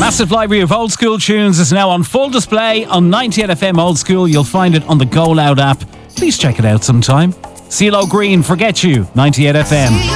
Massive library of old school tunes is now on full display on 98FM Old School. You'll find it on the Go Loud app. Please check it out sometime. CeeLo Green, Forget You, 98FM.